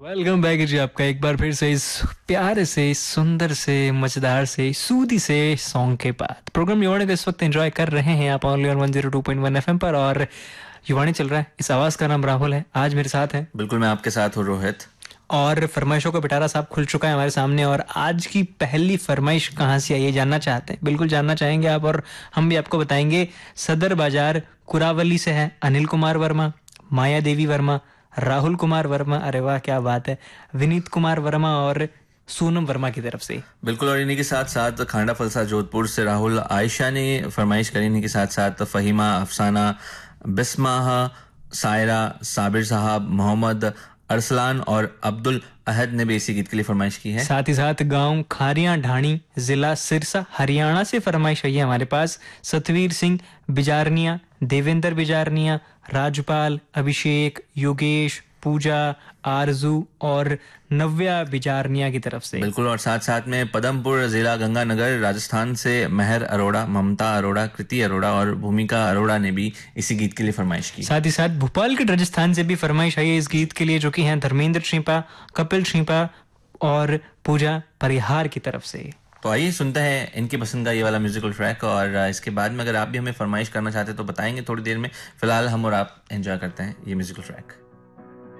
Welcome back जी, आपका एक बार फिर से इस प्यारे से, सुंदर से, मजेदार से, सूदी से सॉन्ग के बाद प्रोग्राम युवाणी को इस वक्त एंजॉय कर रहे हैं आप ओनली ऑन 102.1 एफएम पर। और युवाणी चल रहा है। इस आवाज का नाम राहुल है। आज मेरे साथ है, बिल्कुल मैं आपके साथ हूँ रोहित। और फरमाइशों का पिटारा साहब खुल चुका है हमारे सामने। और आज की पहली फरमाइश कहाँ से आई है जानना चाहते हैं? बिल्कुल जानना चाहेंगे आप, और हम भी आपको बताएंगे। सदर बाजार कुरावली से है अनिल कुमार वर्मा, माया देवी वर्मा, राहुल कुमार वर्मा, अरे वाह क्या बात है, विनीत कुमार वर्मा और सोनम वर्मा की तरफ से। बिल्कुल, और इन्हीं के साथ साथ खांडा फलसा जोधपुर से राहुल आयशा ने फरमाइश करी। इन्हीं के साथ साथ फहीमा, अफसाना, बिस्माह, सायरा, साबिर साहब, मोहम्मद अरसलान और अब्दुल अहद ने भी इसी गीत के लिए फरमाइश की है। साथ ही साथ गांव खारियां ढाणी, जिला सिरसा, हरियाणा से फरमाइश आई है हमारे पास। सतवीर सिंह बिजारनिया, देवेंद्र बिजारनिया, राजपाल, अभिषेक, योगेश, पूजा, आरजू और नव्या बिजारनिया की तरफ से। बिल्कुल, और साथ साथ में पदमपुर जिला गंगानगर राजस्थान से मेहर अरोड़ा, ममता अरोड़ा, कृति अरोड़ा और भूमिका अरोड़ा ने भी इसी गीत के लिए फरमाइश की। साथ ही साथ भोपाल के राजस्थान से भी फरमाइश आई है इस गीत के लिए, जो कि हैं धर्मेंद्र छिपा, कपिल छिपा और पूजा परिहार की तरफ से। तो आइए सुनते हैं इनकी पसंद का ये वाला म्यूजिकल ट्रैक, और इसके बाद में अगर आप भी हमें फरमाइश करना चाहते हैं तो बताएंगे थोड़ी देर में। फिलहाल हम और आप एंजॉय करते हैं ये म्यूजिकल ट्रैक।